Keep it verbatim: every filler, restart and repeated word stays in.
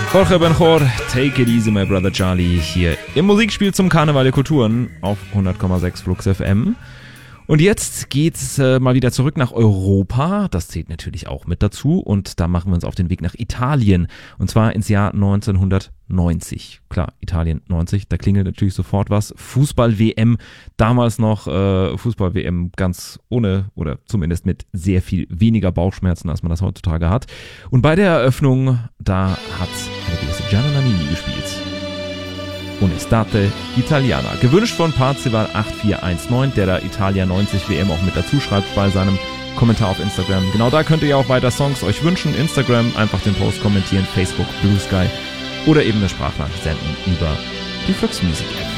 Jorge Benjor, Take It Easy, My Brother Charlie, hier im Musikspiel zum Karneval der Kulturen auf hundert Komma sechs Flux F M. Und jetzt geht's äh, mal wieder zurück nach Europa. Das zählt natürlich auch mit dazu. Und da machen wir uns auf den Weg nach Italien. Und zwar ins Jahr neunzehnhundertneunzig. Klar, Italien neunzig, da klingelt natürlich sofort was. Fußball-W M, damals noch äh, Fußball-W M ganz ohne oder zumindest mit sehr viel weniger Bauchschmerzen, als man das heutzutage hat. Und bei der Eröffnung, da hat eine gewisse Gianna Nannini gespielt. Un'estate italiana. Gewünscht von Parzival acht vier eins neun, der da Italia neunzig W M auch mit dazu schreibt bei seinem Kommentar auf Instagram. Genau da könnt ihr ja auch weiter Songs euch wünschen. Instagram, einfach den Post kommentieren, Facebook, Blue Sky oder eben eine Sprachnachricht senden über die Flux Music App.